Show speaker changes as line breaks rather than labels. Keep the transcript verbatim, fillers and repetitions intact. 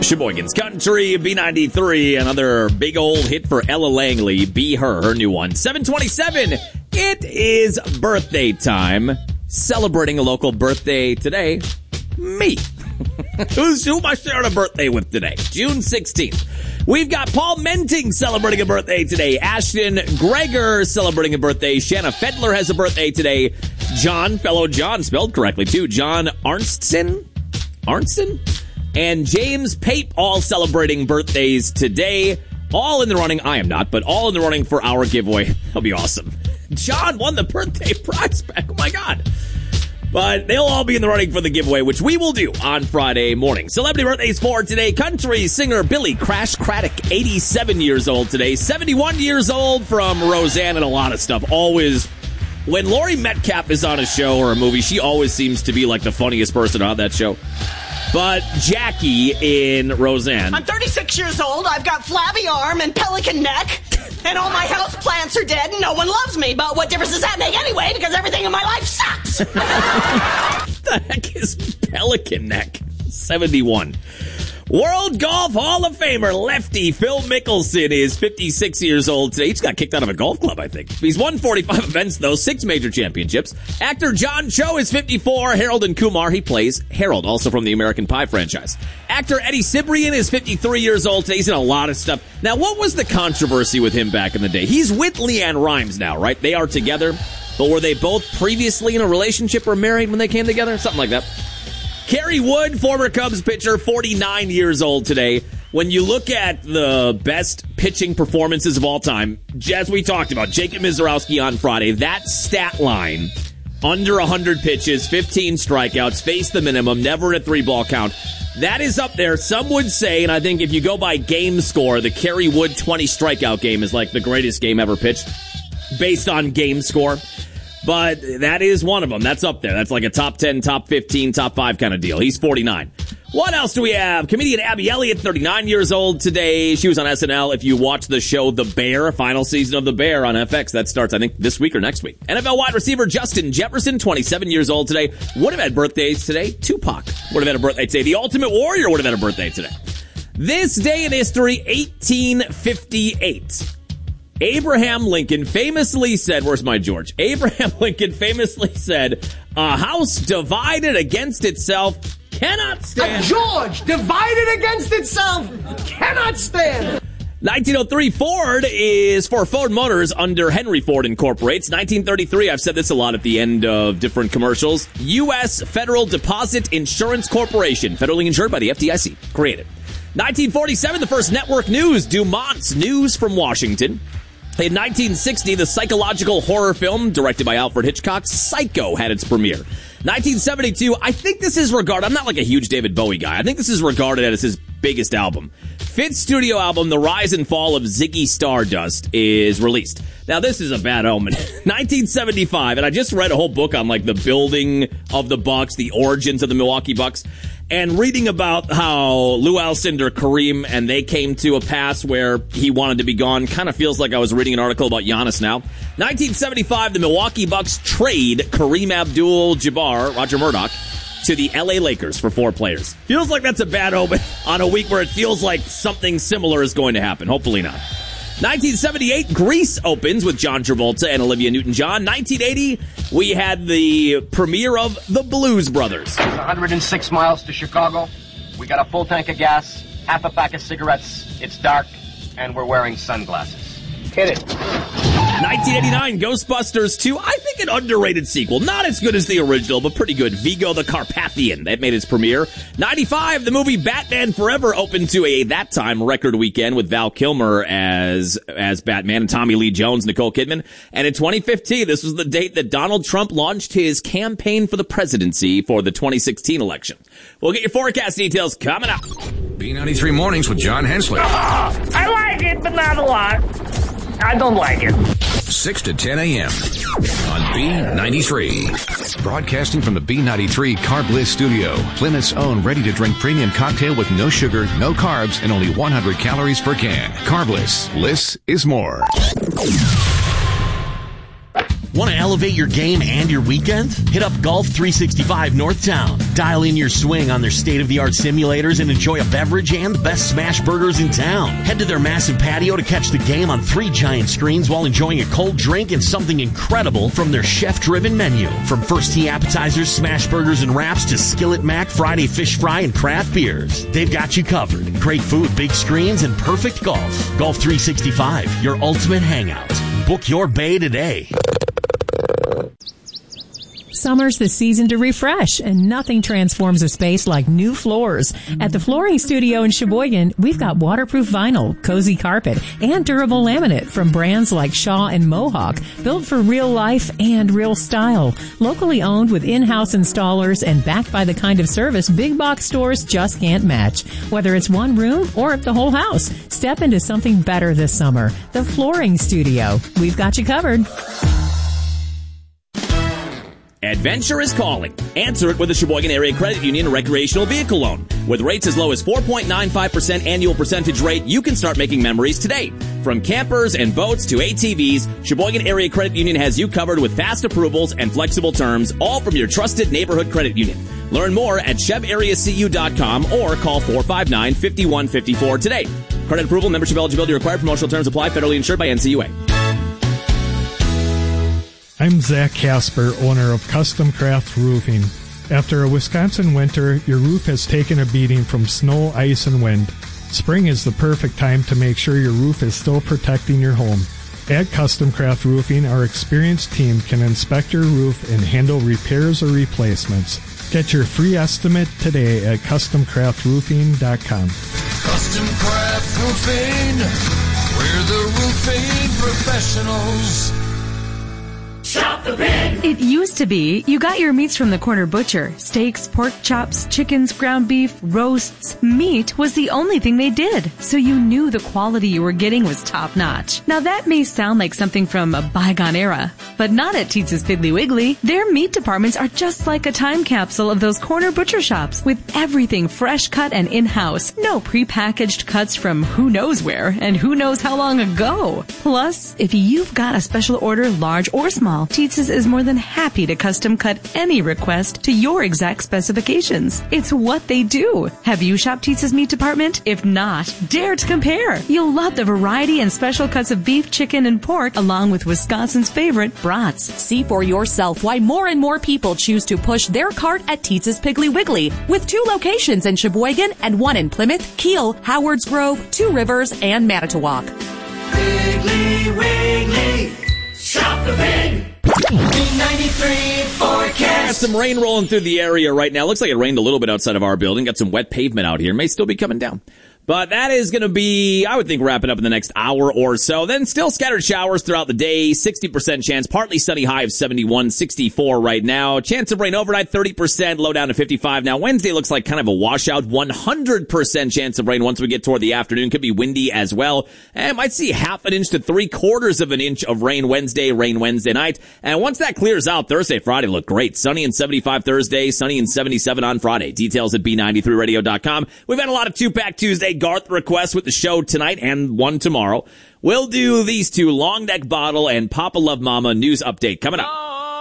Sheboygan's Country, B ninety-three, another big old hit for Ella Langley, Be Her, her new one. seven twenty-seven, it is birthday time. Celebrating a local birthday today, me. Who's, who am I sharing a birthday with today? June sixteenth. We've got Paul Menting celebrating a birthday today. Ashton Gregor celebrating a birthday. Shanna Fedler has a birthday today. John, fellow John, spelled correctly too. John Arntzen? Arntzen? And James Pape all celebrating birthdays today. All in the running. I am not, but all in the running for our giveaway. That'll be awesome. John won the birthday prize back. Oh, my God. But they'll all be in the running for the giveaway, which we will do on Friday morning. Celebrity birthdays for today. Country singer Billy Crash Craddock, eighty-seven years old today. seventy-one years old from Roseanne and a lot of stuff. Always, when Laurie Metcalf is on a show or a movie, she always seems to be like the funniest person on that show. But Jackie in Roseanne.
I'm thirty-six years old. I've got flabby arm and pelican neck. And all my house plants are dead and no one loves me. But what difference does that make anyway? Because everything in my life sucks.
The heck is pelican neck? seventy-one. World Golf Hall of Famer lefty Phil Mickelson is fifty-six years old today. He just got kicked out of a golf club, I think. He's won forty-five events, though, six major championships. Actor John Cho is fifty-four. Harold and Kumar, he plays Harold, also from the American Pie franchise. Actor Eddie Cibrian is fifty-three years old today. He's in a lot of stuff. Now, what was the controversy with him back in the day? He's with Leanne Rimes now, right? They are together. But were they both previously in a relationship or married when they came together? Something like that. Kerry Wood, former Cubs pitcher, forty-nine years old today. When you look at the best pitching performances of all time, as we talked about, Jacob Mizorowski on Friday, that stat line, under one hundred pitches, fifteen strikeouts, faced the minimum, never in a three-ball count, that is up there. Some would say, and I think if you go by game score, the Kerry Wood twenty strikeout game is like the greatest game ever pitched, based on game score. But that is one of them. That's up there. That's like a top ten, top fifteen, top five kind of deal. He's forty-nine. What else do we have? Comedian Abby Elliott, thirty-nine years old today. She was on S N L. If you watch the show The Bear, final season of The Bear on F X, that starts, I think, this week or next week. N F L wide receiver Justin Jefferson, twenty-seven years old today. Would have had birthdays today. Tupac would have had a birthday today. The Ultimate Warrior would have had a birthday today. This day in history, eighteen fifty-eight. Abraham Lincoln famously said, where's my George? Abraham Lincoln famously said, a house divided against itself cannot stand.
A George divided against itself cannot stand.
nineteen oh three, Ford is for Ford Motors under Henry Ford Incorporates. nineteen thirty-three, I've said this a lot at the end of different commercials. U S Federal Deposit Insurance Corporation, federally insured by the F D I C, created. nineteen forty-seven, the first network news, Dumont's News from Washington. In nineteen sixty, the psychological horror film directed by Alfred Hitchcock, Psycho, had its premiere. nineteen seventy-two, I think this is regarded, I'm not like a huge David Bowie guy, I think this is regarded as his biggest album. Fifth studio album, The Rise and Fall of Ziggy Stardust, is released. Now, this is a bad omen. nineteen seventy-five, and I just read a whole book on, like, the building of the Bucks, the origins of the Milwaukee Bucks, and reading about how Lou Alcindor, Kareem, and they came to a pass where he wanted to be gone kind of feels like I was reading an article about Giannis now. nineteen seventy-five, the Milwaukee Bucks trade Kareem Abdul-Jabbar, Roger Murdoch, to the L A Lakers for four players. Feels like that's a bad omen on a week where it feels like something similar is going to happen. Hopefully not. nineteen seventy-eight, Grease opens with John Travolta and Olivia Newton-John. nineteen eighty, we had the premiere of The Blues Brothers.
It's one hundred six miles to Chicago. We got a full tank of gas, half a pack of cigarettes. It's dark, and we're wearing sunglasses. Hit it.
nineteen eighty-nine, Ghostbusters two. I think an underrated sequel. Not as good as the original, but pretty good. Vigo the Carpathian. That made its premiere. ninety-five, the movie Batman Forever opened to a, that time, record weekend with Val Kilmer as as Batman and Tommy Lee Jones, Nicole Kidman. And in twenty fifteen, this was the date that Donald Trump launched his campaign for the presidency for the twenty sixteen election. We'll get your forecast details coming up.
B ninety-three Mornings with John Hensley.
Oh, I like it, but not a lot. I don't like it.
six to ten a.m. on B ninety-three. Broadcasting from the B ninety-three Carb Bliss studio. Plymouth's own ready-to-drink premium cocktail with no sugar, no carbs, and only one hundred calories per can. Carb Bliss. Bliss is more.
Want to elevate your game and your weekend? Hit up Golf three sixty-five Northtown. Dial in your swing on their state-of-the-art simulators and enjoy a beverage and the best smash burgers in town. Head to their massive patio to catch the game on three giant screens while enjoying a cold drink and something incredible from their chef-driven menu. From first tee appetizers, smash burgers and wraps to skillet mac, Friday fish fry, and craft beers. They've got you covered. Great food, big screens, and perfect golf. Golf three sixty-five, your ultimate hangout. Book your bay today.
Summer's the season to refresh, and nothing transforms a space like new floors. At the Flooring Studio in Sheboygan, we've got waterproof vinyl, cozy carpet, and durable laminate from brands like Shaw and Mohawk, built for real life and real style. Locally owned with in-house installers and backed by the kind of service big box stores just can't match. Whether it's one room or the whole house, step into something better this summer. The Flooring Studio. We've got you covered.
Adventure is calling. Answer it with a Sheboygan Area Credit Union recreational vehicle loan. With rates as low as four point nine five percent annual percentage rate, you can start making memories today. From campers and boats to A T Vs, Sheboygan Area Credit Union has you covered with fast approvals and flexible terms, all from your trusted neighborhood credit union. Learn more at chev area c u dot com or call four five nine, five one five four today. Credit approval, membership eligibility required, promotional terms apply, federally insured by N C U A.
I'm Zach Casper, owner of Custom Craft Roofing. After a Wisconsin winter, your roof has taken a beating from snow, ice, and wind. Spring is the perfect time to make sure your roof is still protecting your home. At Custom Craft Roofing, our experienced team can inspect your roof and handle repairs or replacements. Get your free estimate today at custom craft roofing dot com.
Custom Craft Roofing, we're the roofing professionals.
Shop the Pig!
It used to be you got your meats from the corner butcher. Steaks, pork chops, chickens, ground beef, roasts. Meat was the only thing they did, so you knew the quality you were getting was top-notch. Now that may sound like something from a bygone era, but not at Teetz's Piggly Wiggly. Their meat departments are just like a time capsule of those corner butcher shops, with everything fresh cut and in-house. No prepackaged cuts from who knows where and who knows how long ago. Plus, if you've got a special order, large or small, Teetz's is more than happy to custom cut any request to your exact specifications. It's what they do. Have you shopped Teetz's meat department? If not, dare to compare. You'll love the variety and special cuts of beef, chicken, and pork, along with Wisconsin's favorite brats.
See for yourself why more and more people choose to push their cart at Teetz's Piggly Wiggly, with two locations in Sheboygan and one in Plymouth, Kiel, Howards Grove, Two Rivers, and Manitowoc.
Piggly Wiggly, shop the pig. B ninety-three forecast.
Some rain rolling through the area right now. Looks like it rained a little bit outside of our building. Got some wet pavement out here. May still be coming down. But that is going to be, I would think, wrapping up in the next hour or so. Then still scattered showers throughout the day. sixty percent chance. Partly sunny, high of seventy-one, sixty-four right now. Chance of rain overnight, thirty percent. Low down to fifty-five. Now, Wednesday looks like kind of a washout. one hundred percent chance of rain once we get toward the afternoon. Could be windy as well. And might see half an inch to three quarters of an inch of rain Wednesday, rain Wednesday night. And once that clears out, Thursday, Friday look great. Sunny and seventy-five Thursday, sunny and seventy-seven on Friday. Details at B ninety-three radio dot com. We've had a lot of two-pack Tuesday Garth requests with the show tonight and one tomorrow. We'll do these two, Long Neck Bottle and Papa Love Mama news update coming up.